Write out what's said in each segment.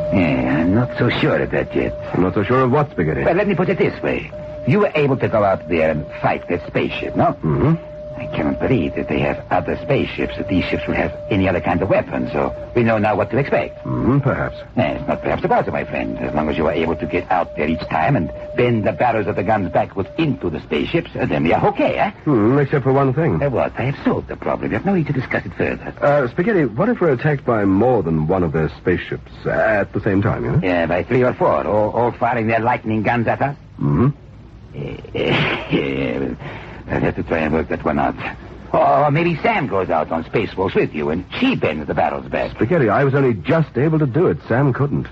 Yeah, I'm not so sure of that yet. I'm not so sure of what, Spaghetti. Well, let me put it this way. You were able to go out there and fight that spaceship, no? Mm-hmm. I cannot believe that they have other spaceships, that these ships will have any other kind of weapons, so we know now what to expect. Perhaps. Yes, not perhaps about it, my friend. As long as you are able to get out there each time and bend the barrels of the guns backwards into the spaceships, then we are okay, eh? Except for one thing. What? I have solved the problem. We have no need to discuss it further. Spaghetti, what if we're attacked by more than one of their spaceships at the same time, you know? Yeah, by 3 or 4, all firing their lightning guns at us? Yeah, I'll have to try and work that one out. Or maybe Sam goes out on Space Force with you and she bends the barrels back. Spaghetti, I was only just able to do it. Sam couldn't.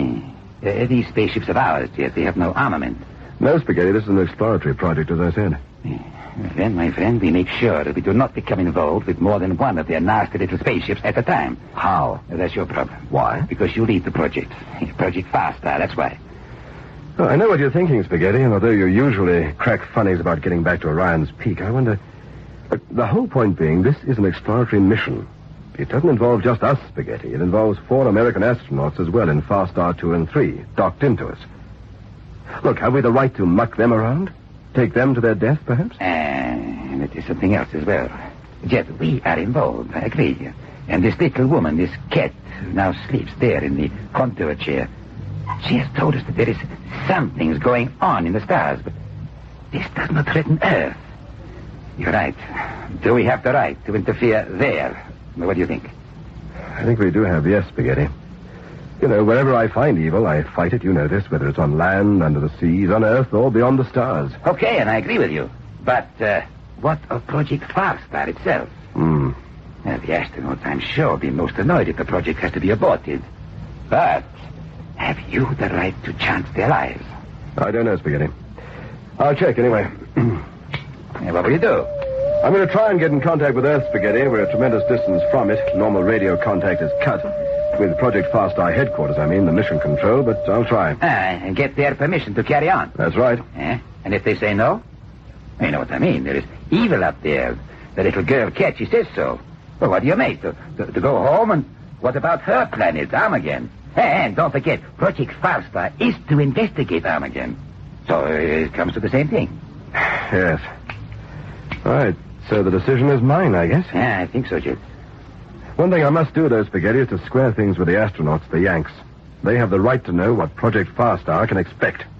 These spaceships of ours, yet they have no armament. No, Spaghetti, this is an exploratory project, as I said. Then, my friend, we make sure that we do not become involved with more than one of their nasty little spaceships at a time. How? That's your problem. Why? Because you lead the project. Project Fast Star, that's why. Oh, I know what you're thinking, Spaghetti, and although you usually crack funnies about getting back to Orion's Peak, I wonder... Look, the whole point being, this is an exploratory mission. It doesn't involve just us, Spaghetti. It involves 4 American astronauts as well in Fast Star 2 and 3, docked into us. Look, have we the right to muck them around? Take them to their death, perhaps? And it is something else as well. Yet we are involved, I agree. And this little woman, this cat, who now sleeps there in the contour chair, she has told us that there is something going on in the stars, but this does not threaten Earth. You're right. Do we have the right to interfere there? What do you think? I think we do have, yes, Spaghetti. You know, wherever I find evil, I fight it, you know this, whether it's on land, under the seas, on Earth, or beyond the stars. Okay, and I agree with you. But what of Project Fast Star itself? Well, the astronauts, I'm sure, will be most annoyed if the project has to be aborted. But have you the right to chance their lives? I don't know, Spaghetti. I'll check anyway. What will you do? I'm going to try and get in contact with Earth, Spaghetti. We're a tremendous distance from it. Normal radio contact is cut. With Project Fast Star headquarters, I mean, the mission control, but I'll try. And get their permission to carry on. That's right. And if they say no? You know what I mean. There is evil up there. The little girl Cat, she says so. Well, what do you make? To go home? And what about her planet, Armageddon? And don't forget, Project Fast Star is to investigate Armageddon. So it comes to the same thing. Yes. All right. So the decision is mine, I guess. Yeah, I think so, Jet. One thing I must do, though, Spaghetti, is to square things with the astronauts, the Yanks. They have the right to know what Project Fast Star can expect.